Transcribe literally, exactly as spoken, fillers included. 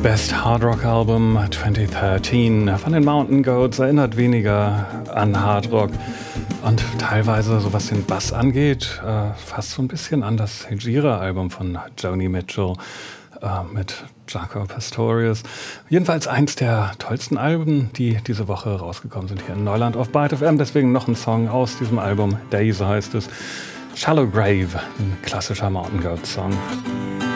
Best Hard Rock Album zwanzig dreizehn von den Mountain Goats erinnert weniger an Hard Rock und teilweise, so was den Bass angeht, äh, fast so ein bisschen an das Hejira-Album von Joni Mitchell äh, mit Jaco Pastorius. Jedenfalls eins der tollsten Alben, die diese Woche rausgekommen sind hier in Neuland auf Byte F M. Deswegen noch ein Song aus diesem Album, Days heißt es. Shallow Grave, ein klassischer Mountain Goats Song.